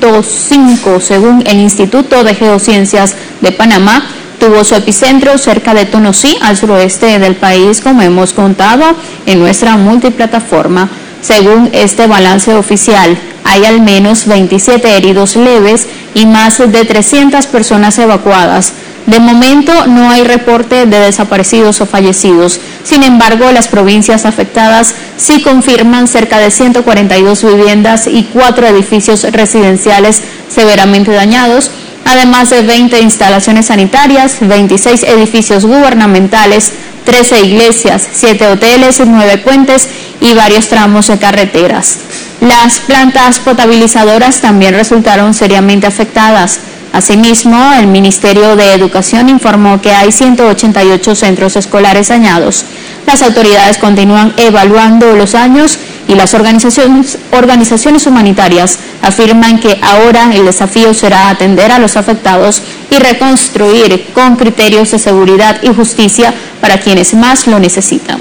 6.5 según el Instituto de Geociencias de Panamá. Tuvo su epicentro cerca de Tonosí, al suroeste del país, como hemos contado en nuestra multiplataforma. Según este balance oficial, hay al menos 27 heridos leves y más de 300 personas evacuadas. De momento no hay reporte de desaparecidos o fallecidos. Sin embargo, las provincias afectadas sí confirman cerca de 142 viviendas y 4 edificios residenciales severamente dañados, además de 20 instalaciones sanitarias, 26 edificios gubernamentales, 13 iglesias, 7 hoteles, 9 puentes y varios tramos de carreteras. Las plantas potabilizadoras también resultaron seriamente afectadas. Asimismo, el Ministerio de Educación informó que hay 188 centros escolares dañados. Las autoridades continúan evaluando los daños y las organizaciones humanitarias afirman que ahora el desafío será atender a los afectados y reconstruir con criterios de seguridad y justicia para quienes más lo necesitan.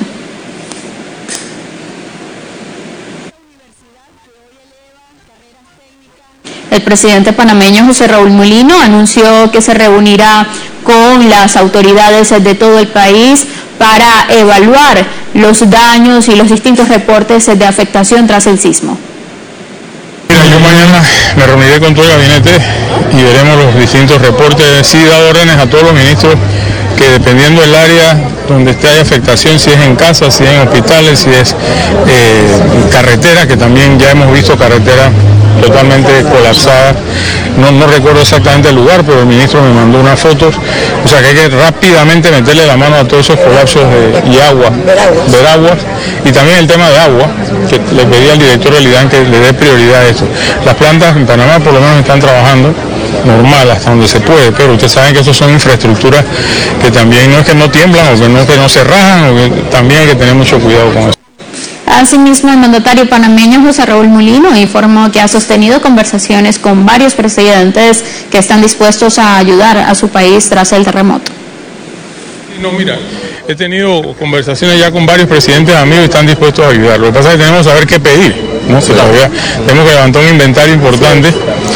El presidente panameño José Raúl Mulino anunció que se reunirá con las autoridades de todo el país para evaluar los daños y los distintos reportes de afectación tras el sismo. Mira, yo mañana me reuniré con todo el gabinete y veremos los distintos reportes. Sí, he dado órdenes a todos los ministros que dependiendo del área donde esté afectación, si es en casas, si es en hospitales, si es carretera, que también ya hemos visto carretera totalmente colapsada. No recuerdo exactamente el lugar, pero el ministro me mandó unas fotos. O sea que hay que rápidamente meterle la mano a todos esos colapsos y agua, ver aguas. Y también el tema de agua, que le pedí al director del IDAN que le dé prioridad a esto. Las plantas en Panamá por lo menos están trabajando normal hasta donde se puede, pero ustedes saben que eso son infraestructuras que también no es que no tiemblan o que no se rajan, o que también hay que tener mucho cuidado con eso. Asimismo, el mandatario panameño José Raúl Mulino informó que ha sostenido conversaciones con varios presidentes que están dispuestos a ayudar a su país tras el terremoto. No, mira, he tenido conversaciones ya con varios presidentes amigos y están dispuestos a ayudar. Lo que pasa es que tenemos que saber qué pedir, ¿no? Todavía tenemos que levantar un inventario importante.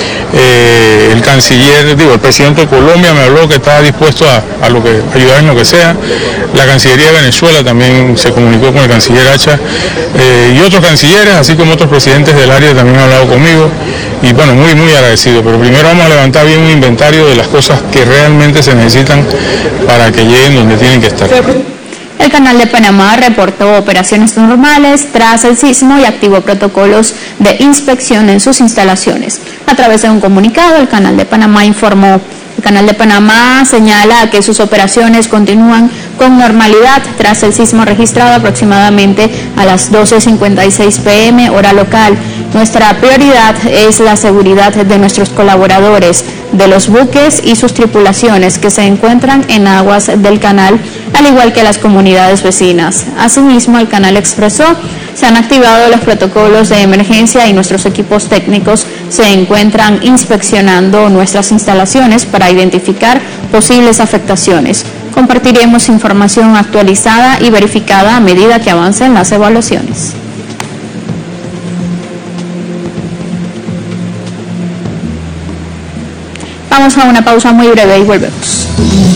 El canciller, el presidente de Colombia me habló que estaba dispuesto a ayudar en lo que sea. La Cancillería de Venezuela también se comunicó con el canciller Hacha y otros cancilleres, así como otros presidentes del área también han hablado conmigo y bueno, muy agradecido. Pero primero vamos a levantar bien un inventario de las cosas que realmente se necesitan para que lleguen donde tienen que estar. El Canal de Panamá reportó operaciones normales tras el sismo y activó protocolos de inspección en sus instalaciones. A través de un comunicado, el Canal de Panamá informó: el Canal de Panamá señala que sus operaciones continúan con normalidad tras el sismo registrado aproximadamente a las 12:56 p.m. hora local. Nuestra prioridad es la seguridad de nuestros colaboradores, de los buques y sus tripulaciones que se encuentran en aguas del canal, al igual que las comunidades vecinas. Asimismo, el canal expresó: se han activado los protocolos de emergencia y nuestros equipos técnicos se encuentran inspeccionando nuestras instalaciones para identificar posibles afectaciones. Compartiremos información actualizada y verificada a medida que avancen las evaluaciones. Vamos a una pausa muy breve y volvemos.